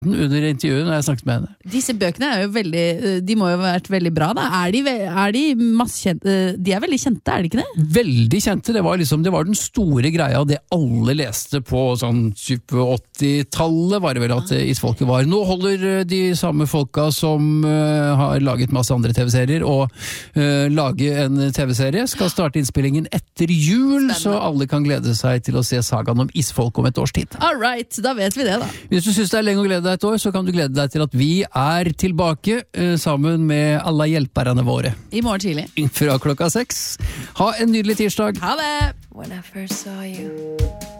under intervjuet når jeg snakket med henne. Disse bøkene er jo veldig, de må jo ha vært veldig bra da. Er de massekjente? De er veldig kjente, er de ikke det? Veldig kjente, det var den store greia, det alle leste på sånn 80-tallet var det vel at Isfolket var. Nå holder de samme folka som har laget masse andre TV-serier og lage en TV-serie, skal starte innspillingen etter jul, så alle kan glede seg til å se sagaen om Isfolk om et års tid. All right, da vet vi det da. Hvis du synes det er lenge å glede deg et år, så kan du glede deg til at vi er tilbake sammen med alle hjelperne våre. I morgen tidlig. Fra klokka 6. Ha en nydelig tirsdag. Ha det! When I first saw you